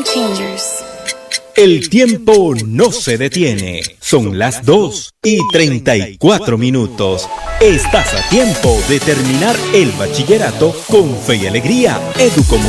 El tiempo no se detiene. Son las 2:34. Estás a tiempo de terminar el bachillerato con fe y alegría. Educomunicaciones.